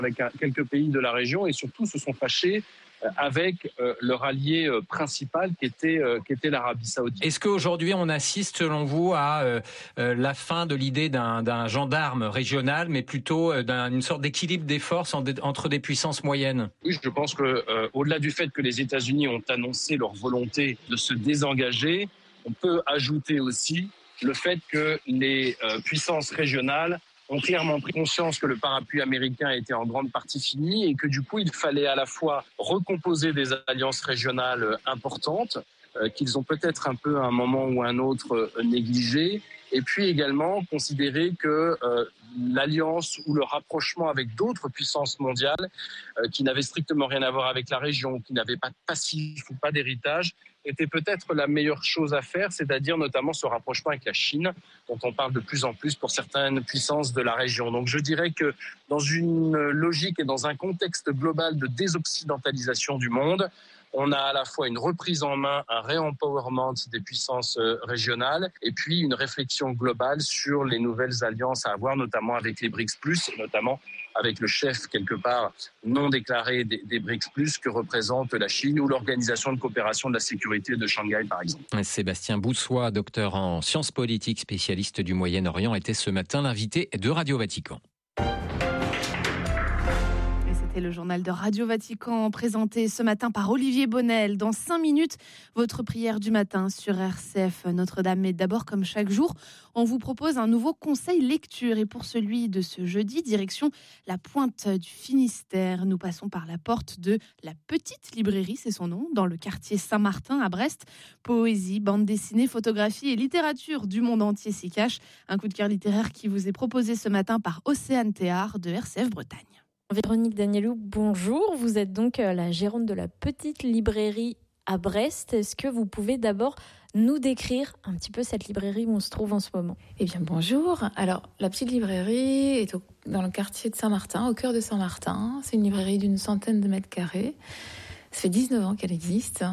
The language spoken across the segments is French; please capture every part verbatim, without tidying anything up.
avec un, quelques pays de la région et surtout se sont fâchés avec euh, leur allié euh, principal qui était, euh, qui était l'Arabie Saoudite. Est-ce qu'aujourd'hui on assiste selon vous à euh, euh, la fin de l'idée d'un, d'un gendarme régional, mais plutôt euh, d'une sorte d'équilibre des forces en, entre des puissances moyennes ? Oui, je pense que euh, au-delà du fait que les États-Unis ont annoncé leur volonté de se désengager, on peut ajouter aussi le fait que les euh, puissances régionales ont clairement pris conscience que le parapluie américain était en grande partie fini et que du coup, il fallait à la fois recomposer des alliances régionales importantes, euh, qu'ils ont peut-être un peu à un moment ou à un autre euh, négligées, et puis également considérer que euh, l'alliance ou le rapprochement avec d'autres puissances mondiales euh, qui n'avaient strictement rien à voir avec la région, qui n'avaient pas de passif ou pas d'héritage, était peut-être la meilleure chose à faire, c'est-à-dire notamment ce rapprochement avec la Chine, dont on parle de plus en plus pour certaines puissances de la région. Donc je dirais que dans une logique et dans un contexte global de désoccidentalisation du monde, on a à la fois une reprise en main, un re-empowerment des puissances régionales et puis une réflexion globale sur les nouvelles alliances à avoir, notamment avec les BRICS plus, et notamment avec le chef, quelque part, non déclaré des, des BRICS plus, que représente la Chine ou l'Organisation de coopération de la sécurité de Shanghai, par exemple. Sébastien Boussois, docteur en sciences politiques, spécialiste du Moyen-Orient, était ce matin l'invité de Radio Vatican. C'était le journal de Radio Vatican présenté ce matin par Olivier Bonnel. Dans cinq minutes, votre prière du matin sur R C F Notre-Dame. Mais d'abord, comme chaque jour, on vous propose un nouveau conseil lecture. Et pour celui de ce jeudi, direction la Pointe du Finistère. Nous passons par la porte de la Petite Librairie, c'est son nom, dans le quartier Saint-Martin à Brest. Poésie, bande dessinée, photographie et littérature du monde entier s'y cachent. Un coup de cœur littéraire qui vous est proposé ce matin par Océane Théard de R C F Bretagne. Véronique Danielou, bonjour. Vous êtes donc la gérante de la Petite Librairie à Brest. Est-ce que vous pouvez d'abord nous décrire un petit peu cette librairie où on se trouve en ce moment ? Eh bien, bonjour. Alors, la Petite Librairie est au, dans le quartier de Saint-Martin, au cœur de Saint-Martin. C'est une librairie d'une centaine de mètres carrés. Ça fait dix-neuf ans qu'elle existe.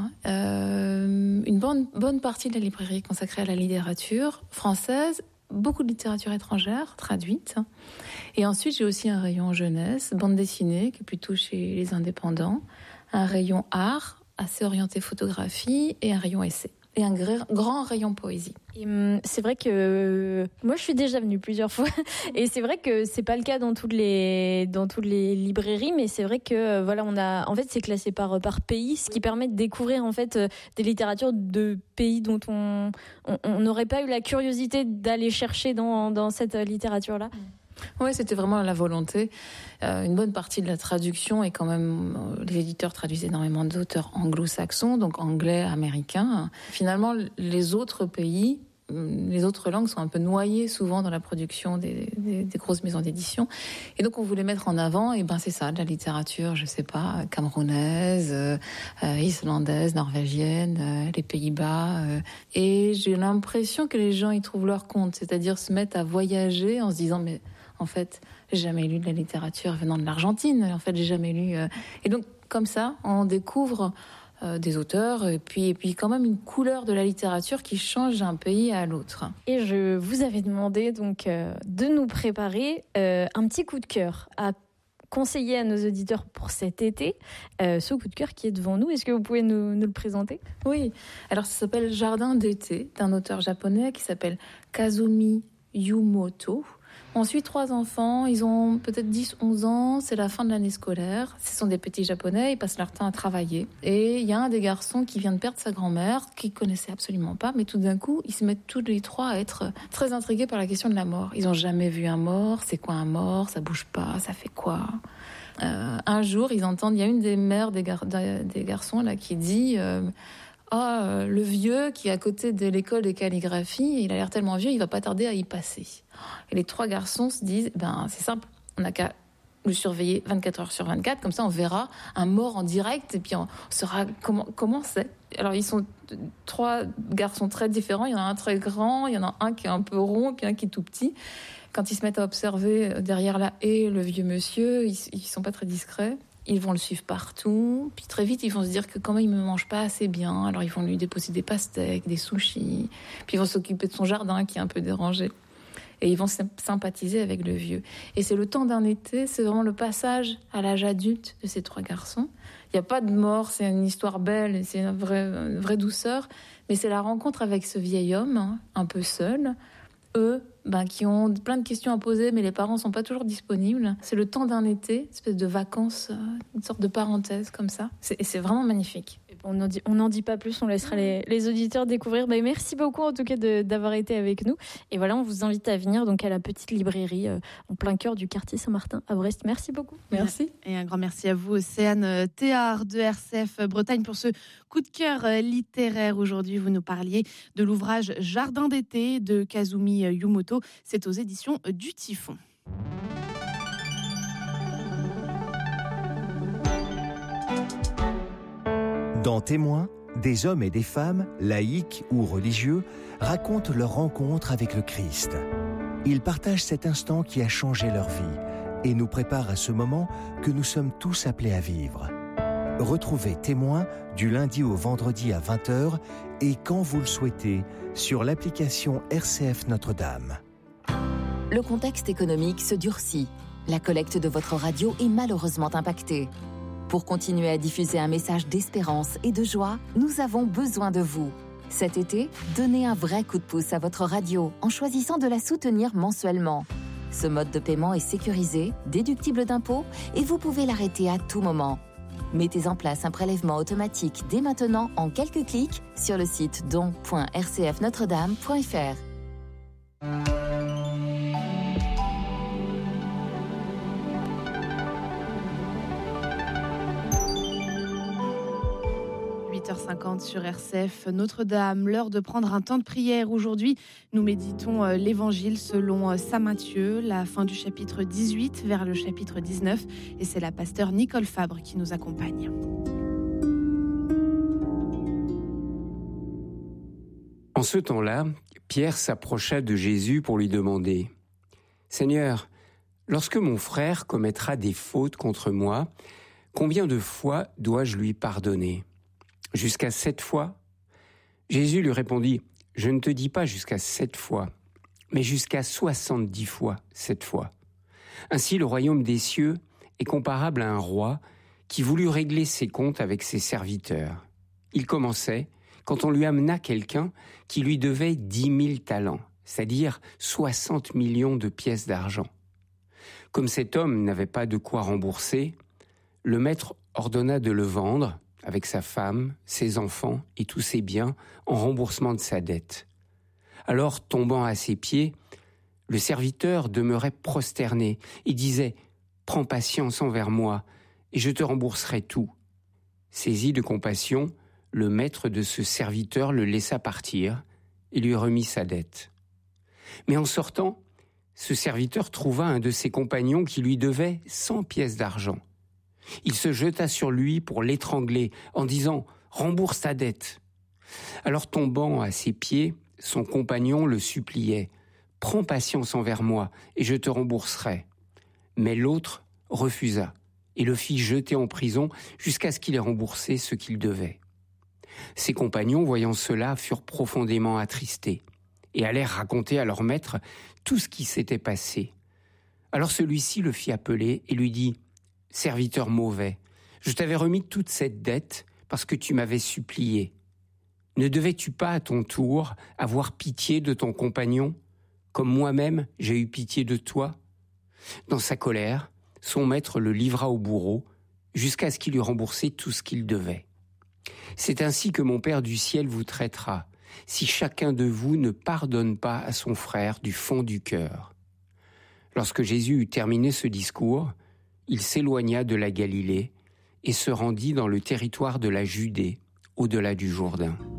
Euh, une bonne, bonne partie de la librairie est consacrée à la littérature française, beaucoup de littérature étrangère traduite. Et ensuite, j'ai aussi un rayon jeunesse, bande dessinée, qui est plutôt chez les indépendants, un rayon art, assez orienté photographie, et un rayon essai. Et un grand rayon poésie. Et c'est vrai que moi je suis déjà venue plusieurs fois et c'est vrai que c'est pas le cas dans toutes les dans toutes les librairies, mais c'est vrai que voilà, on a en fait c'est classé par par pays, ce qui permet de découvrir en fait des littératures de pays dont on on n'aurait pas eu la curiosité d'aller chercher dans dans cette littérature là. Oui, c'était vraiment la volonté. Euh, une bonne partie de la traduction est quand même... Euh, les éditeurs traduisent énormément d'auteurs anglo-saxons, donc anglais, américains. Finalement, les autres pays, les autres langues sont un peu noyées souvent dans la production des, des, des grosses maisons d'édition. Et donc, on voulait mettre en avant, et ben c'est ça, de la littérature, je sais pas, camerounaise, euh, islandaise, norvégienne, euh, les Pays-Bas. Euh, et j'ai l'impression que les gens y trouvent leur compte, c'est-à-dire se mettent à voyager en se disant... mais en fait, j'ai jamais lu de la littérature venant de l'Argentine. En fait, j'ai jamais lu. Euh... Et donc, comme ça, on découvre euh, des auteurs et puis, et puis quand même une couleur de la littérature qui change d'un pays à l'autre. Et je vous avais demandé donc euh, de nous préparer euh, un petit coup de cœur à conseiller à nos auditeurs pour cet été. Euh, ce coup de cœur qui est devant nous, est-ce que vous pouvez nous, nous le présenter ? Oui. Alors, ça s'appelle Jardin d'été d'un auteur japonais qui s'appelle Kazumi Yumoto. On suit trois enfants, ils ont peut-être dix onze ans, c'est la fin de l'année scolaire. Ce sont des petits japonais, ils passent leur temps à travailler. Et il y a un des garçons qui vient de perdre sa grand-mère, qu'il connaissait absolument pas, mais tout d'un coup, ils se mettent tous les trois à être très intrigués par la question de la mort. Ils ont jamais vu un mort, c'est quoi un mort, ça bouge pas, ça fait quoi ? Euh, un jour, ils entendent, il y a une des mères des, gar- des garçons là qui dit... Euh, Ah, euh, le vieux qui est à côté de l'école de calligraphie, il a l'air tellement vieux, il va pas tarder à y passer. Et les trois garçons se disent, ben c'est simple, on n'a qu'à le surveiller vingt-quatre heures sur vingt-quatre, comme ça on verra un mort en direct et puis on saura comment comment c'est. Alors ils sont trois garçons très différents, il y en a un très grand, il y en a un qui est un peu rond, puis un qui est tout petit. Quand ils se mettent à observer derrière la haie le vieux monsieur, ils, ils sont pas très discrets. Ils vont le suivre partout, puis très vite ils vont se dire que quand même il me mange pas assez bien, alors ils vont lui déposer des pastèques, des sushis, puis ils vont s'occuper de son jardin qui est un peu dérangé. Et ils vont sympathiser avec le vieux. Et c'est le temps d'un été, c'est vraiment le passage à l'âge adulte de ces trois garçons. Il n'y a pas de mort, c'est une histoire belle, c'est une vraie, une vraie douceur, mais c'est la rencontre avec ce vieil homme, hein, un peu seul. Eux, ben, qui ont plein de questions à poser, mais les parents ne sont pas toujours disponibles. C'est le temps d'un été, une espèce de vacances, une sorte de parenthèse comme ça. C'est, et c'est vraiment magnifique. On n'en dit, on n'en dit pas plus, on laissera les, les auditeurs découvrir. Bah, merci beaucoup en tout cas de, d'avoir été avec nous. Et voilà, on vous invite à venir donc à la petite librairie euh, en plein cœur du quartier Saint-Martin à Brest. Merci beaucoup. Merci. Et un grand merci à vous, Océane Théard de R C F Bretagne, pour ce coup de cœur littéraire. Aujourd'hui, vous nous parliez de l'ouvrage Jardin d'été de Kazumi Yumoto. C'est aux éditions du Typhon. Dans Témoins, des hommes et des femmes, laïcs ou religieux, racontent leur rencontre avec le Christ. Ils partagent cet instant qui a changé leur vie et nous préparent à ce moment que nous sommes tous appelés à vivre. Retrouvez Témoins du lundi au vendredi à vingt heures et quand vous le souhaitez sur l'application R C F Notre-Dame. Le contexte économique se durcit. La collecte de votre radio est malheureusement impactée. Pour continuer à diffuser un message d'espérance et de joie, nous avons besoin de vous. Cet été, donnez un vrai coup de pouce à votre radio en choisissant de la soutenir mensuellement. Ce mode de paiement est sécurisé, déductible d'impôts et vous pouvez l'arrêter à tout moment. Mettez en place un prélèvement automatique dès maintenant en quelques clics sur le site don point r c f notre dame point f r. huit heures cinquante sur R C F Notre-Dame, l'heure de prendre un temps de prière. Aujourd'hui, nous méditons l'évangile selon saint Matthieu, la fin du chapitre dix-huit vers le chapitre dix-neuf, et c'est la pasteure Nicole Fabre qui nous accompagne. En ce temps-là, Pierre s'approcha de Jésus pour lui demander « Seigneur, lorsque mon frère commettra des fautes contre moi, combien de fois dois-je lui pardonner ? Jusqu'à sept fois ?» Jésus lui répondit « Je ne te dis pas jusqu'à sept fois, mais jusqu'à soixante-dix fois sept fois. » Ainsi, le royaume des cieux est comparable à un roi qui voulut régler ses comptes avec ses serviteurs. Il commençait quand on lui amena quelqu'un qui lui devait dix mille talents, c'est-à-dire soixante millions de pièces d'argent. Comme cet homme n'avait pas de quoi rembourser, le maître ordonna de le vendre avec sa femme, ses enfants et tous ses biens en remboursement de sa dette. Alors, tombant à ses pieds, le serviteur demeurait prosterné et disait « Prends patience envers moi et je te rembourserai tout. » Saisi de compassion, le maître de ce serviteur le laissa partir et lui remit sa dette. Mais en sortant, ce serviteur trouva un de ses compagnons qui lui devait cent pièces d'argent. Il se jeta sur lui pour l'étrangler en disant « Rembourse ta dette !» Alors tombant à ses pieds, son compagnon le suppliait « Prends patience envers moi et je te rembourserai. » Mais l'autre refusa et le fit jeter en prison jusqu'à ce qu'il ait remboursé ce qu'il devait. Ses compagnons, voyant cela, furent profondément attristés et allèrent raconter à leur maître tout ce qui s'était passé. Alors celui-ci le fit appeler et lui dit « Serviteur mauvais, je t'avais remis toute cette dette parce que tu m'avais supplié. Ne devais-tu pas à ton tour avoir pitié de ton compagnon, comme moi-même j'ai eu pitié de toi ?» Dans sa colère, son maître le livra au bourreau jusqu'à ce qu'il eût remboursé tout ce qu'il devait. C'est ainsi que mon Père du ciel vous traitera, si chacun de vous ne pardonne pas à son frère du fond du cœur. » Lorsque Jésus eut terminé ce discours, il s'éloigna de la Galilée et se rendit dans le territoire de la Judée, au-delà du Jourdain.